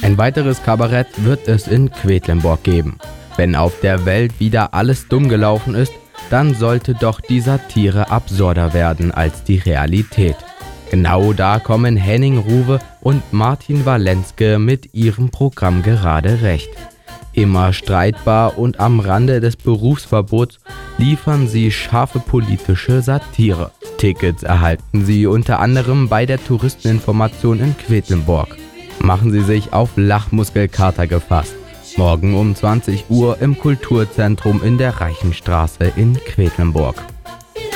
Ein weiteres Kabarett wird es in Quedlinburg geben. Wenn auf der Welt wieder alles dumm gelaufen ist, dann sollte doch die Satire absurder werden als die Realität. Genau da kommen Henning Ruwe und Martin Walenske mit ihrem Programm gerade recht. Immer streitbar und am Rande des Berufsverbots liefern sie scharfe politische Satire. Tickets erhalten Sie unter anderem bei der Touristeninformation in Quedlinburg. Machen Sie sich auf Lachmuskelkater gefasst. Morgen um 20 Uhr im Kulturzentrum in der Reichenstraße in Quedlinburg.